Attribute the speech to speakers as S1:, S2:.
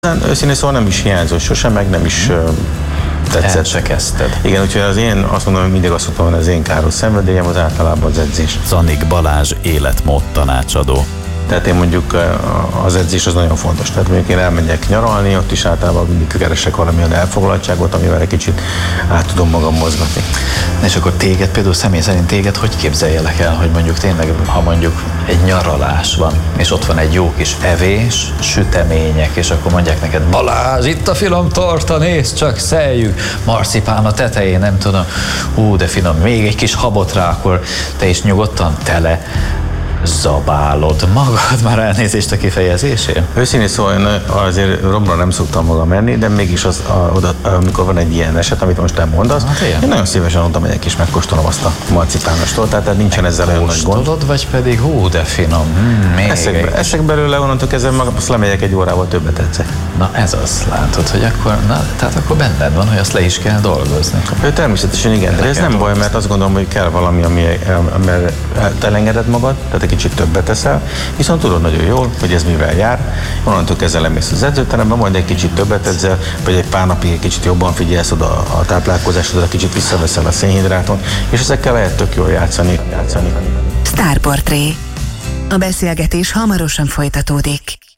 S1: Őszintén szóval nem is hiányzó sosem, meg nem is tetszett.
S2: El se kezdted.
S1: Igen, úgyhogy azt mondom, hogy mindig azt mondom, hogy az én káros szenvedélyem az általában az edzés.
S2: Zanik Balázs életmód tanácsadó.
S1: Tehát én mondjuk az edzés az nagyon fontos. Tehát mondjuk én elmegyek nyaralni, ott is általában mindig keresek valamilyen elfoglaltságot, amivel egy kicsit át tudom magam mozgatni.
S2: És akkor téged, például személy szerint téged hogy képzeljelek el, hogy mondjuk tényleg, ha mondjuk egy nyaralás van, és ott van egy jó kis evés, sütemények, és akkor mondják neked, Balázs, itt a finom torta, nézd csak, szeljük, marcipán a tetején, nem tudom, de finom, még egy kis habot rá, akkor te is nyugodtan tele zabálod magad, már elnézést a kifejezésén?
S1: Őszintén szóval én azért romra nem szoktam magam menni, de mégis amikor van egy ilyen eset, amit most te mondasz, én nagyon szívesen oda megyek és megkóstolom azt a marcipános tortát, tehát nincsen ezzel olyan nagy gond.
S2: Vagy pedig de finom,
S1: Eszek belőle, onnantól kezdve azt lemegyek egy órával többet egyszer.
S2: Na ez az, látod, hogy akkor, tehát akkor benned van, hogy azt le is kell dolgozni.
S1: Természetesen igen, de ez nem baj, mert azt gondolom, hogy kell valami, amire te elengeded magad, tehát egy kicsit többet eszel, viszont tudod nagyon jól, hogy ez mivel jár. Onnantól kezdve lemész az edzőterembe, majd egy kicsit többet edzel, vagy egy pár napig egy kicsit jobban figyelsz oda a táplálkozásodra, kicsit visszaveszel a szénhidráton, és ezekkel lehet tök jól játszani.
S3: Sztárportré. A beszélgetés hamarosan folytatódik.